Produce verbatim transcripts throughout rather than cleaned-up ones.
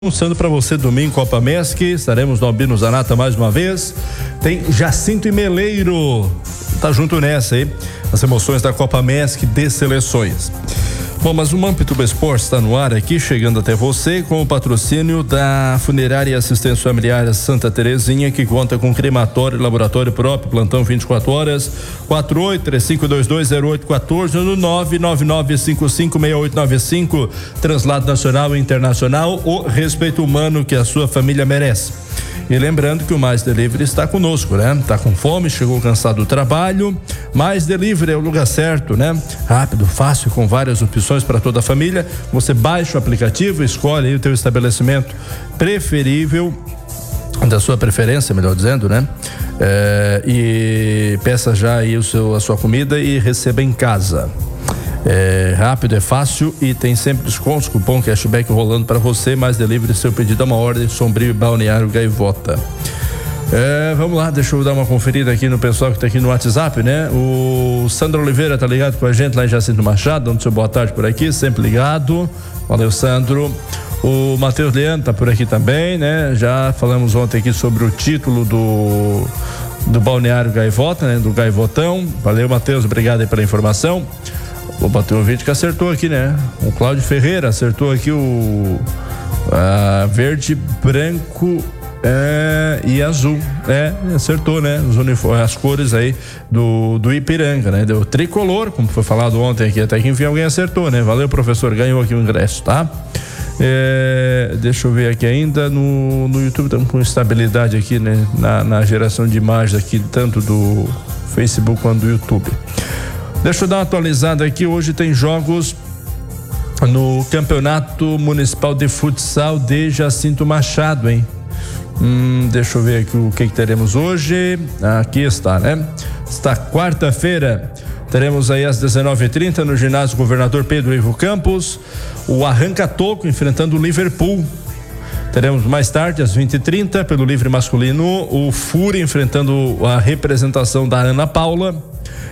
Anunciando para você domingo Copa Mesc, estaremos no Albino Zanata mais uma vez. Tem Jacinto e Meleiro, tá junto nessa aí, as emoções da Copa Mesc de seleções. Bom, mas o Mampituba Esportes está no ar aqui, chegando até você com o patrocínio da Funerária e Assistência Familiar Santa Terezinha, que conta com crematório e laboratório próprio, plantão vinte e quatro horas, quatro oito três cinco dois dois zero oito um quatro no nove nove nove cinco cinco seis oito nove cinco. Translado nacional e internacional, o respeito humano que a sua família merece. E lembrando que o Mais Delivery está conosco, né? Tá com fome, chegou cansado do trabalho. Mais Delivery é o lugar certo, né? Rápido, fácil, com várias opções para toda a família. Você baixa o aplicativo, escolhe aí o teu estabelecimento preferível, da sua preferência, melhor dizendo, né? É, e peça já aí o seu, a sua comida e receba em casa. É rápido, é fácil e tem sempre descontos, cupom cashback rolando para você. Mais Delivery, seu pedido é uma ordem, Sombrio e Balneário Gaivota. É, vamos lá, deixa eu dar uma conferida aqui no pessoal que tá aqui no WhatsApp, né? O Sandro Oliveira tá ligado com a gente lá em Jacinto Machado, dando seu boa tarde por aqui, sempre ligado. Valeu, Sandro. O Matheus Leandro tá por aqui também, né? Já falamos ontem aqui sobre o título do do Balneário Gaivota, né? Do Gaivotão. Valeu, Matheus, obrigado aí pela informação. Vou bater um vídeo que acertou aqui, né? O Cláudio Ferreira acertou aqui o a verde, branco é, e azul. É, acertou, né? Os uniformes, as cores aí do, do Ipiranga, né? Deu tricolor, como foi falado ontem aqui, até que enfim alguém acertou, né? Valeu, professor, ganhou aqui o ingresso, tá? É, deixa eu ver aqui ainda no, no YouTube, estamos com estabilidade aqui, né? Na, na geração de imagens aqui, tanto do Facebook quanto do YouTube. Deixa eu dar uma atualizada aqui. Hoje tem jogos no Campeonato Municipal de Futsal de Jacinto Machado, hein? Hum, deixa eu ver aqui o que, que teremos hoje. Aqui está, né? Esta quarta-feira teremos aí às dezenove e trinta no ginásio Governador Pedro Ivo Campos o Arranca Toco enfrentando o Liverpool. Teremos mais tarde, às vinte e trinta, pelo livre masculino, o Fúria enfrentando a representação da Ana Paula.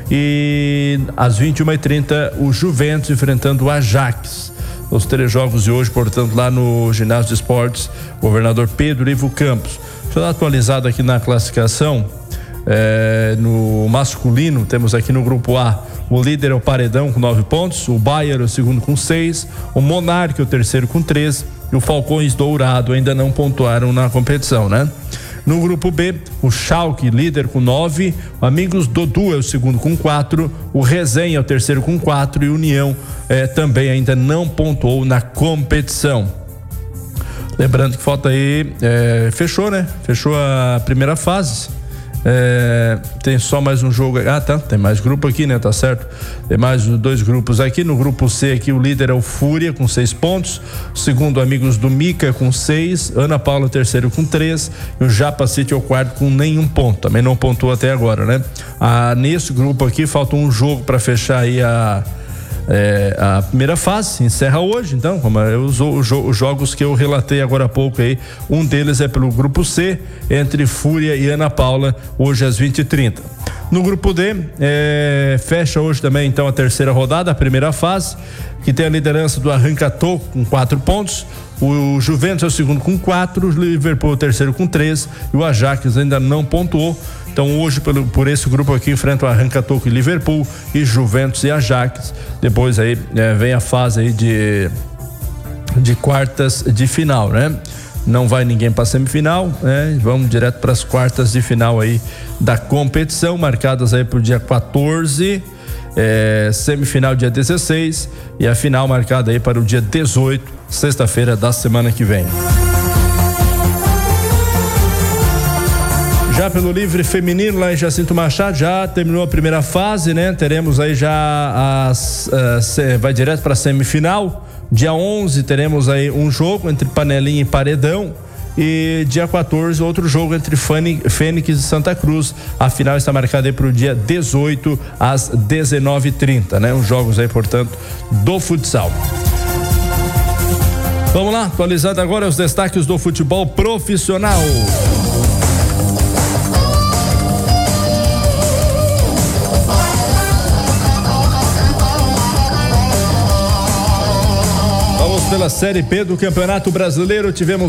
E às vinte e uma e trinta, o Juventus enfrentando o Ajax. Os três jogos de hoje, portanto, lá no ginásio de esportes Governador Pedro Ivo Campos. Deixa eu dar atualizado aqui na classificação. É, no masculino, temos aqui no grupo A, o líder é o Paredão com nove pontos, o Bayer é o segundo com seis, o Monarca é o terceiro com três e o Falcões Dourado ainda não pontuaram na competição, né? No grupo B, o Schalke, líder com nove, o Amigos Dodu é o segundo com quatro, o Resenha é o terceiro com quatro e o União eh, também ainda não pontuou na competição. Lembrando que falta aí, eh, fechou, né? Fechou a primeira fase. É, tem só mais um jogo. Ah, tá. Tem mais grupo aqui, né? Tá certo. Tem mais dois grupos aqui. No grupo C, aqui, o líder é o Fúria com seis pontos. O segundo, Amigos do Mica com seis. Ana Paula, o terceiro com três. E o Japa City é o quarto com nenhum ponto. Também não pontuou até agora, né? Ah, nesse grupo aqui, falta um jogo para fechar aí a. É, a primeira fase encerra hoje, então, como eu, os, os, os jogos que eu relatei agora há pouco aí, um deles é pelo grupo C, entre Fúria e Ana Paula, hoje às vinte e trinta. No grupo D, é, fecha hoje também então a terceira rodada, a primeira fase, que tem a liderança do Arranca Toco com quatro pontos, o Juventus é o segundo com quatro, o Liverpool é o terceiro com três e o Ajax ainda não pontuou. Então hoje pelo, por esse grupo aqui enfrenta o Arranca Toco e Liverpool e Juventus e Ajax. Depois aí é, vem a fase aí de de quartas de final, né? Não vai ninguém para semifinal, né? Vamos direto para as quartas de final aí da competição, marcadas aí pro dia quatorze, é, semifinal dia dezesseis e a final marcada aí para o dia dezoito, sexta-feira da semana que vem. Já pelo livre feminino lá em Jacinto Machado, já terminou a primeira fase, né? Teremos aí já as, as vai direto para a semifinal. Dia onze teremos aí um jogo entre Panelinha e Paredão e dia quatorze outro jogo entre Fênix e Santa Cruz. A final está marcada aí para o dia dezoito às dezenove e trinta, né? Os jogos aí, portanto, do futsal. Vamos lá, atualizando agora os destaques do futebol profissional. pela Série B do Campeonato Brasileiro, tivemos